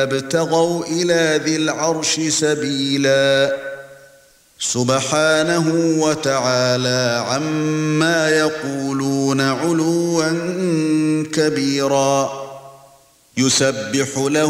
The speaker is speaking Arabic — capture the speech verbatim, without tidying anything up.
ابتغوا إلى ذي العرش سبيلا سبحانه وتعالى عما يقولون علوا كبيرا يسبح له